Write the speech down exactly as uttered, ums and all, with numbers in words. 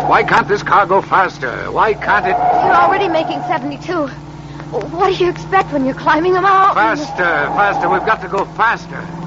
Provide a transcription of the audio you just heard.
Why can't this car go faster? Why can't it... You're already making seventy-two. What do you expect when you're climbing a mountain? Faster, faster. We've got to go faster.